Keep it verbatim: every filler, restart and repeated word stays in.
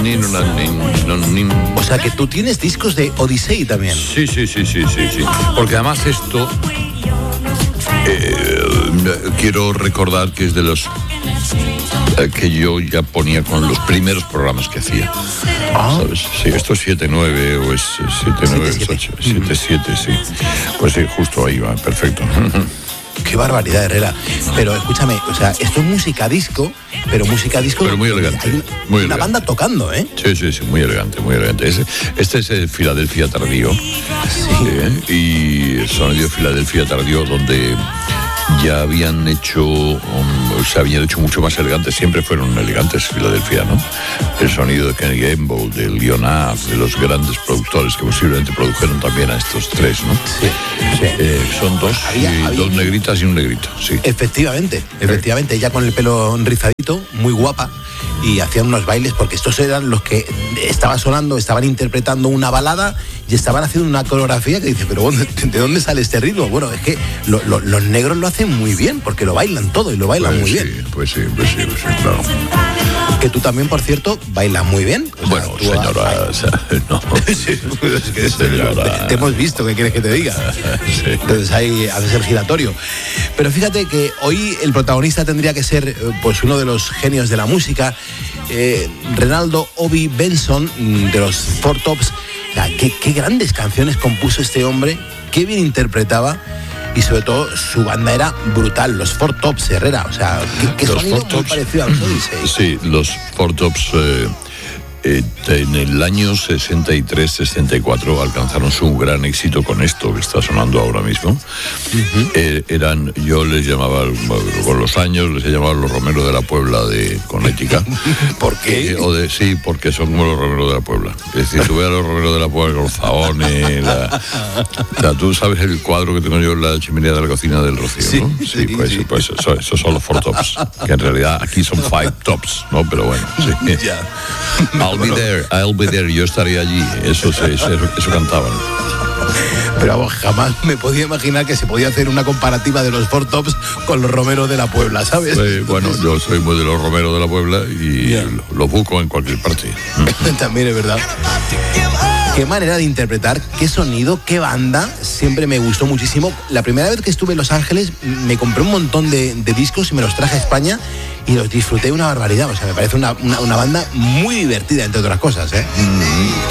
O sea que tú tienes discos de Odyssey también. Sí, sí, sí, sí, sí, sí. Porque además esto eh, quiero recordar que es de los eh, que yo ya ponía con los primeros programas que hacía. Ah. ¿Sabes? Sí, esto es siete nueve o es siete nueve, siete siete, sí. Pues sí, justo ahí va, perfecto. Qué barbaridad, Herrera. Pero escúchame, o sea, esto es música disco, pero música disco... Pero muy elegante. Hay una, muy una elegante. banda tocando, ¿eh? Sí, sí, sí, muy elegante, muy elegante. Este, este es el Filadelfia Tardío. Sí. ¿eh? Y el sonido de Filadelfia Tardío, donde ya habían hecho, um, se habían hecho mucho más elegantes, siempre fueron elegantes Filadelfia, ¿no? El sonido de Kenny Gamble, de Leon Huff, de los grandes productores que posiblemente produjeron también a estos tres, ¿no? Sí, sí. Eh, son dos, había, y había... dos negritas y un negrito, sí. Efectivamente, efectivamente, ella con el pelo rizadito, muy guapa, y hacían unos bailes, porque estos eran los que estaban sonando, estaban interpretando una balada y estaban haciendo una coreografía que dice, pero ¿de dónde sale este ritmo? Bueno, es que lo, lo, los negros lo hacen muy bien, porque lo bailan todo y lo bailan pues muy sí, bien. Pues sí, pues sí, pues sí, claro. Que tú también, por cierto, bailas muy bien. O sea, bueno, señora, has... o sea, no. Sí, es que señora... te, te hemos visto, ¿qué quieres que te diga? Sí. Entonces ahí haces el giratorio. Pero fíjate que hoy el protagonista tendría que ser pues uno de los genios de la música, eh, Renaldo Obi Benson, de los Four Tops. O sea, qué, qué grandes canciones compuso este hombre, qué bien interpretaba. Y sobre todo su banda era brutal, los Four Tops, Herrera, o sea, qué, qué sonido muy parecido a los Odyssey. Sí, los Four Tops eh, eh, en el año sesenta y tres sesenta y cuatro alcanzaron su gran éxito con esto que está sonando ahora mismo. Uh-huh. Eh, eran, yo les llamaba, con los años, les he llamado los Romeros de la Puebla de Connecticut. ¿Por qué? Eh, o de, sí, porque son como los Romeros de la Puebla. Es decir, tú ves a los Romeros de la Puebla con los zahones, la, o sea, tú sabes el cuadro que tengo yo en la chimenea de la cocina del Rocío, sí, ¿no? Sí, sí pues, sí. pues eso, esos son los Four Tops, que en realidad aquí son Five Tops, ¿no? Pero bueno, sí. Ya. I'll be there, I'll be there, yo estaré allí, eso, eso, eso, eso cantaban. Pero jamás me podía imaginar que se podía hacer una comparativa de los Four Tops con los Romeros de la Puebla, ¿sabes? Eh, bueno, yo soy muy de los Romeros de la Puebla y yeah. los lo busco en cualquier parte. También es verdad. Qué manera de interpretar, qué sonido, qué banda, siempre me gustó muchísimo. La primera vez que estuve en Los Ángeles me compré un montón de, de discos y me los traje a España y los disfruté una barbaridad. O sea, me parece una, una, una banda muy divertida, entre otras cosas, ¿eh? Mm-hmm.